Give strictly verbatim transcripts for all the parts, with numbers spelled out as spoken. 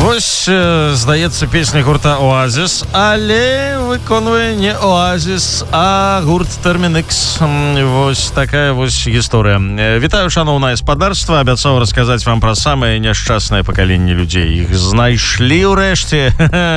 Вось, здаецца, песня гурта «Оазіс», але выконвае не «Оазіс», а гурт «Терминix». Вось такая вось гісторыя. Вітаю, шановнае спадарства. Абяцаў расказаць вам пра самае няшчаснае пакаленне людзей. Іх знайшлі ўрэшце.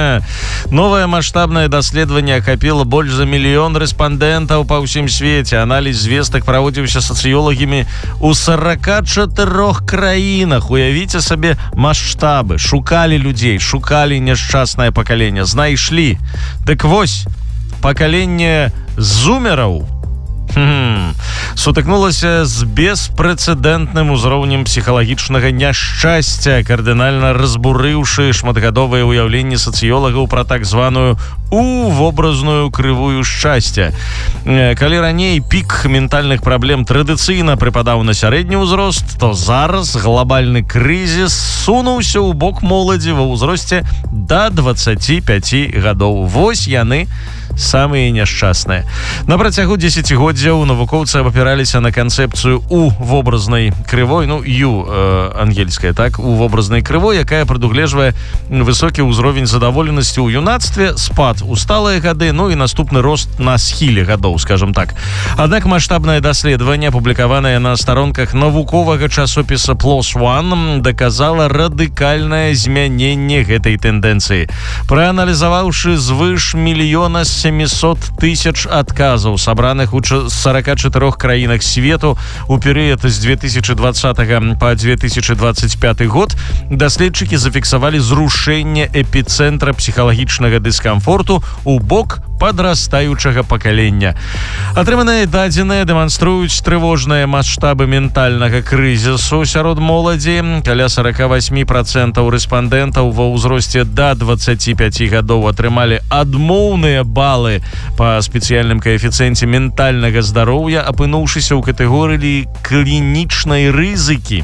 Новае маштабнае даследаванне ахапіла больш за мільён рэспандэнтаў па ўсім свеце. Аналіз звестак праводзіўся сацыёлагамі ў сарака чатырох краінах. Уявіце сабе маштабы. Шукалі людзей, шукалі няшчаснае пакаленне, знайшлі. Дык вось, пакаленне зумераў хм, сутыкнулася з беспрэцэдэнтным узроўнем псіхалагічнага няшчасця, кардынальна разбурыўшы шматгадовае ўяўленне сацыёлагаў пра так званую увобразную крывую шчасця. Калі раней пік ментальных праблем традыцыйна прыпадаў на сярэдні ўзрост, то зараз глобальны крызіс сунуўся ў бок моладзі ва ўзросце да дваццаці пяці гадоў. Вось яны самыя няшчасныя. На працягу дзесяцігоддзяў навукоўцы абапіраліся на канцэпцыю у вобразнай крывой, ну, ю э, ангельская, так, у вобразнай крывой, якая прадугледжвае высокі ўзровень задаволенасці ў юнацтве, спад у сталыя гады, ну і наступны рост на схіле гадоў, скажем так. Аднак маштабнае даследаванне, апублікаванае на старонках навуковага часопіса пи эл о эс один, даказала радыкальнае змяненне гэтай тэндэнцыі. Прааналізаваўшы звыш мільёна сямісот тысяч адказаў, сабраных у сарака чатырох краінах свету у перыяд з две тысячы двадцатага па две тысячы дваццаць пяты год, даследчыкі зафіксавалі зрушэнне эпіцэнтра псіхалагічнага дыскамфорту у бок падрастаючага пакалення. Атрыманыя дадзеныя дэманструюць трывожныя маштабы ментальнага крызісу сярод моладзі. Каля сарака васьмі працэнтаў рэспандэнтаў ва ўзросце да дваццаці пяці гадоў атрымалі адмоўныя балы па спецыяльным каэфіцыенце ментальнага здароўя, апынуўшыся ў катэгорыі клінічнай рызыкі.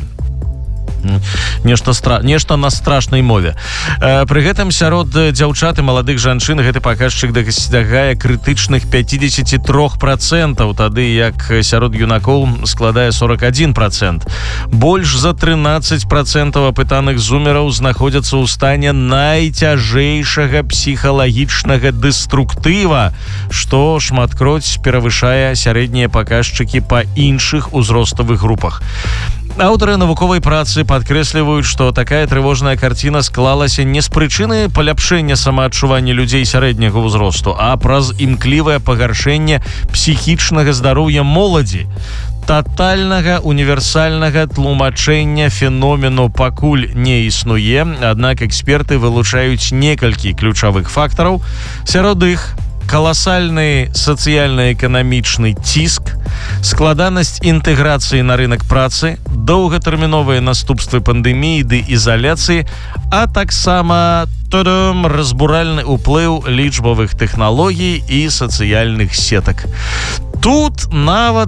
Нешта, стра... Нешта на страшнай мове. Э, пры гэтым сярод дзяўчат і маладых жанчын гэты паказчык дасягае крытычных пяцідзесяці трох працэнтаў, тады як сярод юнакоў складае сорок адзін працэнт. Больш за трынаццаць працэнтаў апытаных зумераў знаходзяцца ў стане найцяжэйшага псіхалагічнага дэструктыва, што шматкроць перавышае сярэднія паказчыкі па іншых узроставых групах. Аўтары навуковай працы падкрэсліваюць, што такая трывожная карціна склалася не з прычыны паляпшэння самаадчування людзей сярэдняга ўзросту, а праз імклівае пагаршэнне псіхічнага здароўя моладзі. Татальнага універсальнага тлумачэння феномену пакуль не існуе, аднак эксперты вылучаюць некалькі ключавых фактараў. Сярод іх каласальны сацыяльна-эканамічны ціск, складанасць інтэграцыі на рынок працы, доўгатэрміновыя наступствы пандэміі ды ізаляцыі, а таксама тадам, разбуральны ўплыў лічбавых тэхналогій і сацыяльных сетак. Тут нават